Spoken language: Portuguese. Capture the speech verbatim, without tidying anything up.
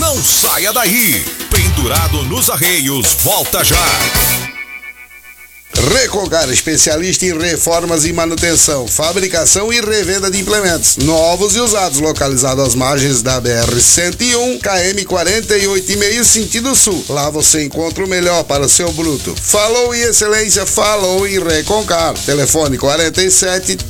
Não saia daí. Pendurado nos arreios, volta já. Reconcar, especialista em reformas e manutenção, fabricação e revenda de implementos novos e usados, localizado às margens da B R cento e um, K M quarenta e oito e meio, sentido sul. Lá você encontra o melhor para o seu bruto. Falou em excelência, falou em Reconcar. Telefone quarenta e sete